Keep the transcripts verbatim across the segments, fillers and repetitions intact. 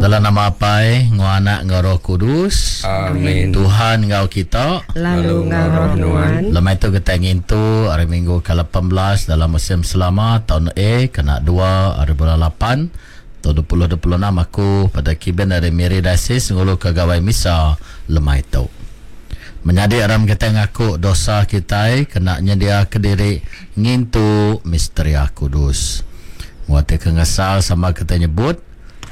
Dalam nama Apai, Ngau Anak, Ngau Roh Kudus. Amin. Tuhan Ngau kita, lalu Ngau Roh Nuan. Lemah itu kita ingin tu hari Minggu ke lapan belas dalam musim selama tahun E kena dua hari bulan lapan tahun dua ribu dua puluh enam aku pada kiban dari Miri Dasis ngulu kegawai misa lemah itu. Menjadi aram kita ngaku dosa kita kena nyedia ke diri ngintu misteri Kudus. Muat kengesal sama kita nyebut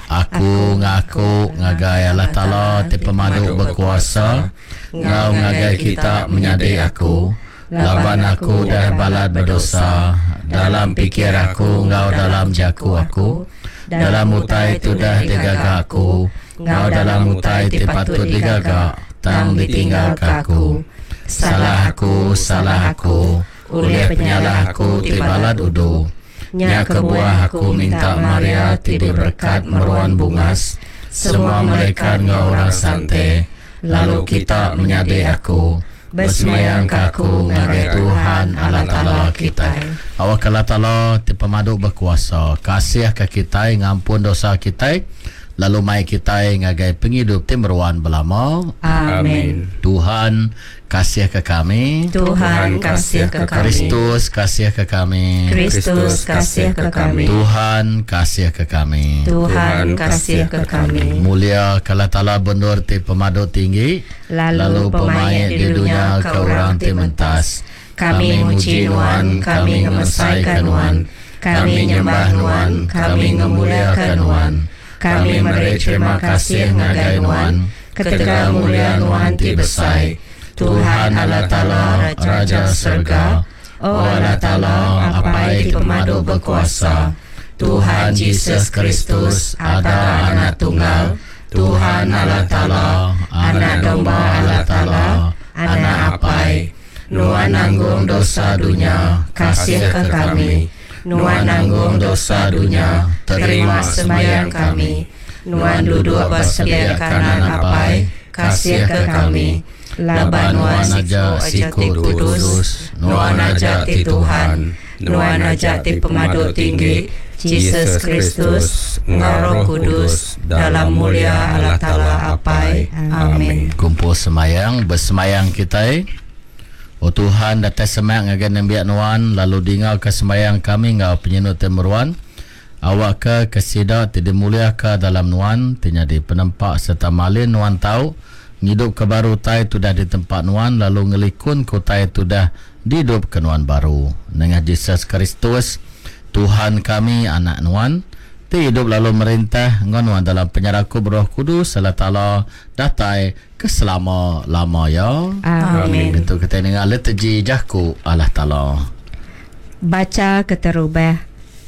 Aku ngaku ngagai Allah Ta'ala ti pemadu berkuasa Ngau ngagai kita menyadari aku Laban aku dah balad berdosa Dalam pikir aku ngau dalam jaku aku Dalam mutai tu dah digagak aku Ngau dalam mutai ti patut digagak Tang ditinggal aku Salah aku, salah aku Oleh penyalah aku ti balad udu Nya kebuah aku minta Maria tidur berkat meruan bungas Semua mereka ngau orang santai Lalu kita menyadari aku Bersemayang ke aku ngagai Tuhan Allah Ta'ala kita Awak Allah Ta'ala ti pemadu berkuasa Kasih ke kita ngampun dosa kita Lalu mai kita ngagai penghidup ti meruan belama. Amin. Tuhan kasih ke kami. Tuhan kasih ke kami. Kristus kasih ke kami. Kristus kasih ke kami. Tuhan kasih ke kami. Tuhan kasih ke kami. Mulia kala Ta'ala bendur ti pemadu tinggi. Lalu pemain di dunia ke orang ti mentas. Kami muji Nuan, kami ngemesaikan Nuan. Kami nyembah Nuan, kami ngemuliakan Nuan. Kami memberi terima kasih ngagai Nuan, ketika mulia Nuan ti besai. Tuhan Allah Ta'ala Raja Surga, O Allah Ta'ala Apai ti pemadu berkuasa. Tuhan Yesus Kristus ada anak tunggal. Tuhan Allah Ta'ala anak domba Allah Ta'ala, anak Apai. Nuan nanggung dosa dunia, kasih ke kami. Nuan nanggung dosa dunia, terima sembahyang kami. Nuan duduk bersedia kanan Apai, kasih ke kami. Laban Nuan aja siku kudus, Nuan aja ti Tuhan, Nuan aja ti pemadu tinggi, Yesus Kristus, Ngau Roh Kudus, dalam mulia Allah Ta'ala Apai. Amin. Kumpul semayang, bersemayang kita. Oh Tuhan, datang semayang agan nembiak Nuan, lalu dingau ke semayang kami ngau penyenut temeruan. Awak ke kesida tidak mulia ke dalam Nuan, tiada penempak serta malin Nuan tahu. Ngidup ke baru tai tu dah di tempat Nuan, lalu ngelikun ku tai tu dah dihidup ke Nuan baru. Dengan Yesus Kristus, Tuhan kami anak Nuan, ti hidup lalu merintah Nuan dalam penyerahku Roh Kudus Allah Ta'ala datai keselama-lama ya. Amin. Itu kita dengar liturgi jahku Allah Ta'ala. Baca keterubah.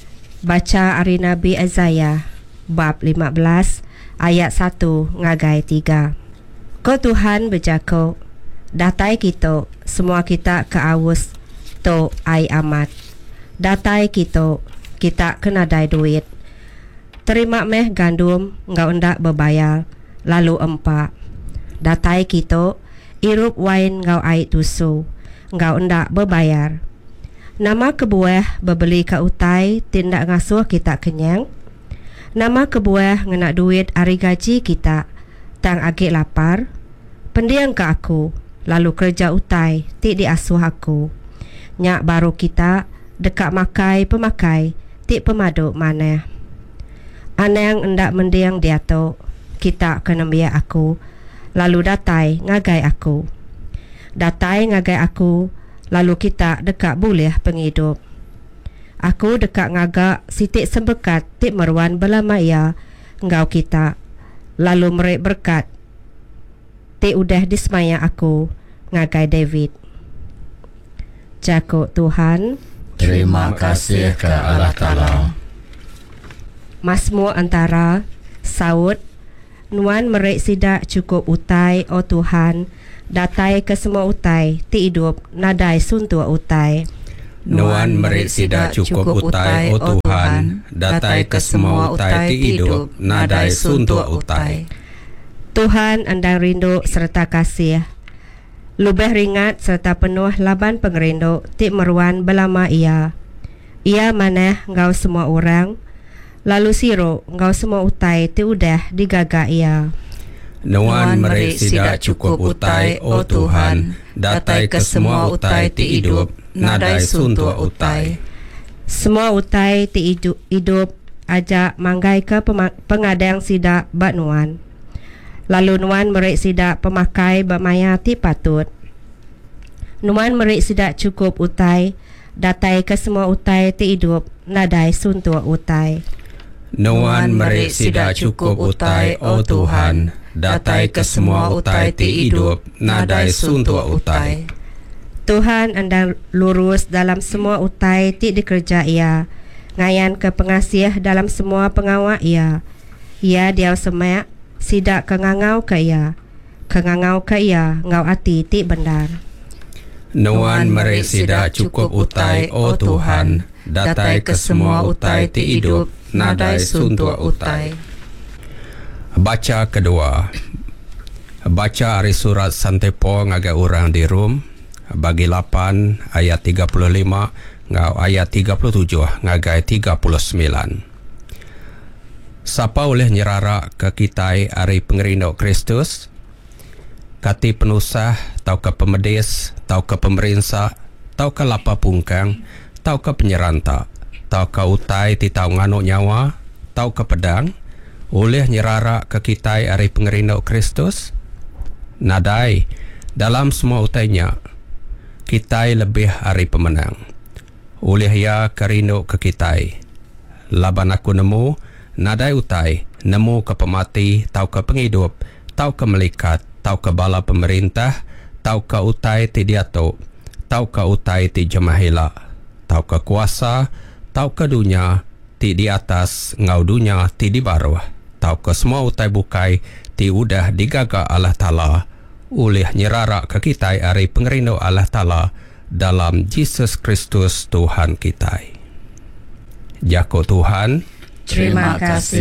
Baca hari Nabi Isaiah bab lima belas ayat satu ngagai tiga. Ko Tuhan berjaku, datai kita semua kita ke awus to ai amat. Datai kita kita kena dai duit. Terima meh gandum ngau endak berbayar lalu empat. Datai kita irup wain ngau ai tusu ngau endak berbayar. Nama kebuah berbeli ke utai tindak ngasuh kita kenyang. Nama kebuah ngena duit hari gaji kita tang agak lapar. Pendiang ke aku lalu kerja utai ti diasuh aku. Nyak baru kita dekat makai pemakai ti pemadu mana. Anang endak mendiang dia tu kita kena biar aku lalu datai ngagai aku. Datai ngagai aku lalu kita dekat boleh penghidup. Aku dekat ngagak sitik sembekat tik meruan belama ia ngau kita. Lalu merek berkat tik udah dismaya aku ngagai David. Jakuk Tuhan. Terima kasih ke Allah Ta'ala. Masmur antara saud Nuan merek sidak cukup utai o Tuhan. Datai ke semua utai ti hidup nadai suntua utai. Nuan merik sida cukup utai o Tuhan, datai ke semua utai ti hidup nadai suntua utai. Tuhan andang rindu serta kasih. Lubeh ringat serta penuh laban pengerindu ti meruan belama ia. Ia maneh ngau semua orang Lalu siro ngau semua utai ti udah digagak ia. Nuan meri sida cukup utai, oh Tuhan, datai ke semua utai ti hidup, nadai suntua utai. Semua utai ti hidup, hidup aja manggai ke pema- pengadang sida bat nuan. Lalu nuan meri sida pemakai bamaya ti patut. Nuan meri sida cukup utai, datai ke semua utai ti hidup, nadai suntua utai. Nuan meri sida cukup utai, oh Tuhan, datai ke semua utai ti hidup, nadai suntua utai. Tuhan andang lurus dalam semua utai ti dikerja ia, ngayan ke pengasih dalam semua pengawak ia. Ia diau semak, sidak kengangau ke ia, kengangau ke ia, ngau ati ti bendar. Nuan meri sida cukup utai, oh Tuhan, datai ke semua utai ti hidup, nadai suntua utai. Baca kedua. Baca dari surat Santepo ngagai orang di Rom bagi lapan ayat tiga puluh lima ngau ayat tiga puluh tujuh ngagai tiga puluh sembilan. Siapa oleh nyerara ke kita hari pengerindok Kristus, kati penusah, tau ke pemedis, tau ke pemerintah, tau ke lapa pungkang, tau ke penyeranta, tau ke utai ti tau nganuk nyawa, tau ke pedang, oleh nyerara ke kita hari pengerindok Kristus. Nadai dalam semua utainya kita lebih hari pemenang. Oleh ia kerindok ke kita. Laban aku nemu nadai utai, nemu ke pemati, tau ke penghidup, tau ke melikat, tau ke bala pemerintah, tau ke utai ti diato, tau ke utai ti jemahila, tau ke kuasa, tau ke dunia ti di atas, ngau dunia ti di bawah, tau ke semua utai bukai ti udah digaga Allah Ta'ala oleh nyerara ke kita hari pengerindau Allah Ta'ala dalam Yesus Kristus Tuhan kita. Jako Tuhan, Terima kasih.